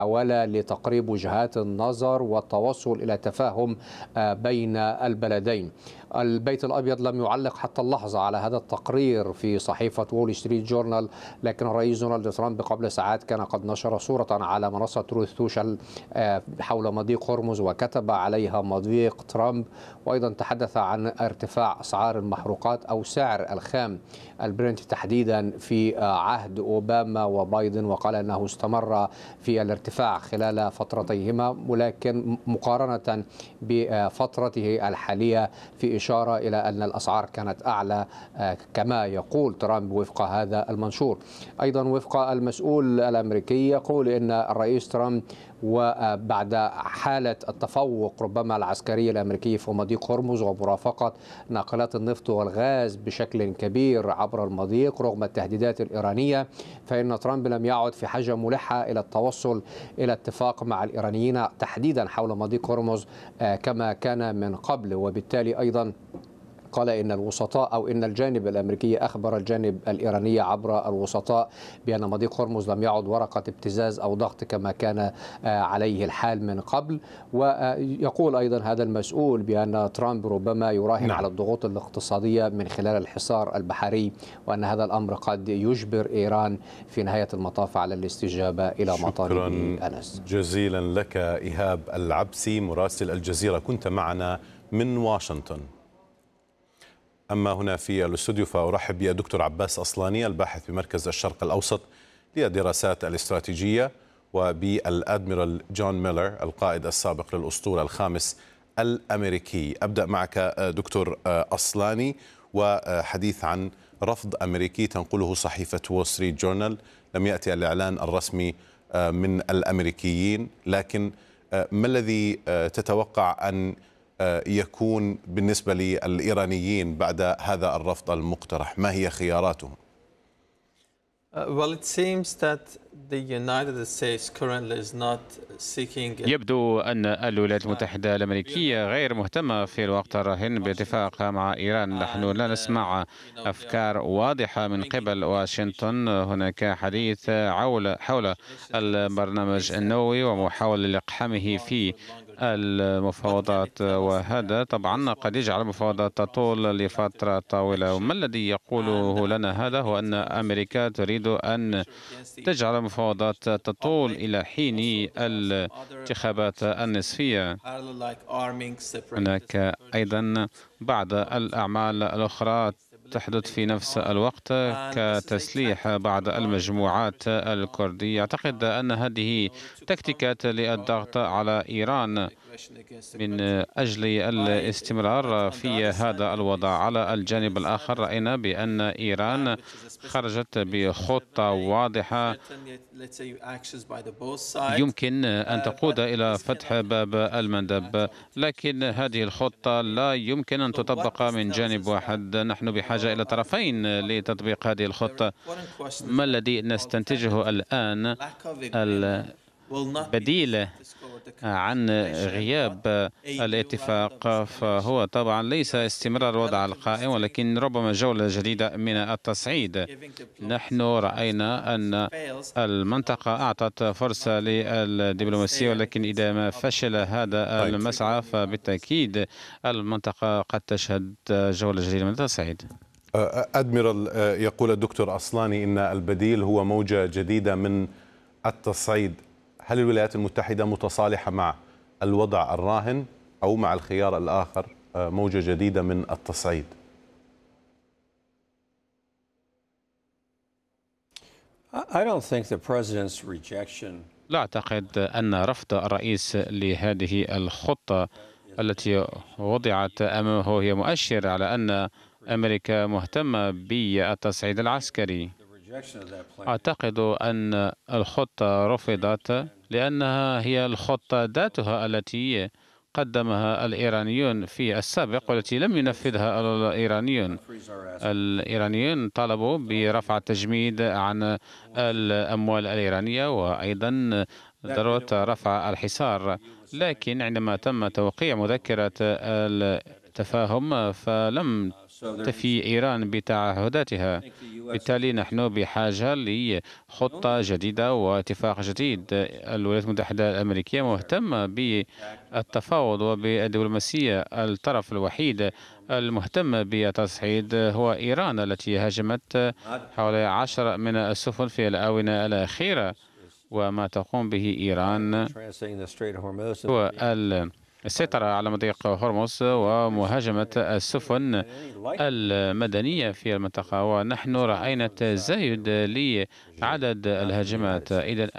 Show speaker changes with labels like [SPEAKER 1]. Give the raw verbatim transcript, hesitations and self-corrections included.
[SPEAKER 1] محاولة لتقريب وجهات النظر والتوصل إلى تفاهم بين البلدين. البيت الأبيض لم يعلق حتى اللحظة على هذا التقرير في صحيفة وول ستريت جورنال، لكن الرئيس دونالد ترامب قبل ساعات كان قد نشر صورة على منصة تروث سوشيال حول مضيق هرمز وكتب عليها مضيق ترامب، وأيضا تحدث عن ارتفاع أسعار المحروقات أو سعر الخام البرنت تحديدا في عهد أوباما وبايدن، وقال أنه استمر في الارتفاع خلال فترتيهما، ولكن مقارنة بفترته الحالية في إشارة إلى أن الأسعار كانت أعلى كما يقول ترامب وفق هذا المنشور. أيضا وفق المسؤول الأمريكي يقول أن الرئيس ترامب وبعد حالة التفوق ربما العسكري الأمريكي في مضيق هرمز ومرافقة ناقلات النفط والغاز بشكل كبير عبر المضيق رغم التهديدات الإيرانية، فإن ترامب لم يعد في حاجة ملحة إلى التوصل إلى اتفاق مع الإيرانيين تحديدا حول مضيق هرمز كما كان من قبل. وبالتالي أيضا قال إن الوسطاء أو إن الجانب الأمريكي أخبر الجانب الإيراني عبر الوسطاء بأن مضيق هرمز لم يعد ورقة ابتزاز أو ضغط كما كان عليه الحال من قبل. ويقول أيضا هذا المسؤول بأن ترامب ربما يراهن نعم. على الضغوط الاقتصادية من خلال الحصار البحري، وأن هذا الأمر قد يجبر إيران في نهاية المطاف على الاستجابة إلى مطالب أنس.
[SPEAKER 2] جزيلا لك إيهاب العبسي مراسل الجزيرة، كنت معنا من واشنطن. أما هنا في الاستوديو فأرحب بالدكتور عباس أصلاني الباحث بمركز الشرق الأوسط للدراسات الاستراتيجية، وبالأدميرال جون ميلر القائد السابق للأسطول الخامس الأمريكي. أبدأ معك دكتور أصلاني وحديث عن رفض أمريكي تنقله صحيفة وول ستريت جورنال. لم يأتي الإعلان الرسمي من الأمريكيين، لكن ما الذي تتوقع أن يكون بالنسبة للإيرانيين بعد هذا الرفض المقترح؟ ما هي خياراتهم؟
[SPEAKER 3] يبدو أن الولايات المتحدة الأمريكية غير مهتمة في الوقت الراهن باتفاقها مع إيران. نحن لا نسمع أفكار واضحة من قبل واشنطن. هناك حديث حول حول البرنامج النووي ومحاولة لإقحامه في المفاوضات، وهذا طبعا قد يجعل المفاوضات تطول لفترة طويلة. وما الذي يقوله لنا هذا هو أن أمريكا تريد أن تجعل المفاوضات تطول إلى حين الانتخابات النصفية. هناك أيضا بعض الأعمال الأخرى تحدث في نفس الوقت كتسليح بعض المجموعات الكردية. أعتقد أن هذه تكتيكات للضغط على إيران من أجل الاستمرار في هذا الوضع. على الجانب الآخر رأينا بأن إيران خرجت بخطة واضحة يمكن أن تقود إلى فتح باب المندب، لكن هذه الخطة لا يمكن أن تطبق من جانب واحد. نحن بحاجة إلى طرفين لتطبيق هذه الخطة. ما الذي نستنتجه الآن؟ البديل عن غياب الاتفاق فهو طبعا ليس استمرار الوضع القائم، ولكن ربما جولة جديدة من التصعيد. نحن رأينا أن المنطقة أعطت فرصة للدبلوماسية، ولكن إذا ما فشل هذا المسعى فبالتأكيد المنطقة قد تشهد جولة جديدة من التصعيد.
[SPEAKER 2] أدميرال، يقول الدكتور أصلاني إن البديل هو موجة جديدة من التصعيد. هل الولايات المتحدة متصالحة مع الوضع الراهن أو مع الخيار الآخر موجة جديدة من التصعيد؟
[SPEAKER 3] لا أعتقد أن رفض الرئيس لهذه الخطة التي وضعت أمامه هي مؤشر على أن أمريكا مهتمة بالتصعيد العسكري. أعتقد أن الخطة رفضت لأنها هي الخطة ذاتها التي قدمها الإيرانيون في السابق والتي لم ينفذها الإيرانيون. الإيرانيون طلبوا برفع التجميد عن الأموال الإيرانية وأيضا ضرورة رفع الحصار، لكن عندما تم توقيع مذكرة التفاهم فلم تفي إيران بتعهداتها. بالتالي نحن بحاجة لخطة جديدة واتفاق جديد. الولايات المتحدة الأمريكية مهتمة بالتفاوض وبالدبلوماسية. الطرف الوحيد المهتم بالتصعيد هو إيران التي هاجمت حوالي عشر من السفن في الآونة الأخيرة، وما تقوم به إيران هو السيطرة على مضيق هرمز ومهاجمة السفن المدنية في المنطقة، ونحن رأينا تزايد لعدد الهجمات. إذا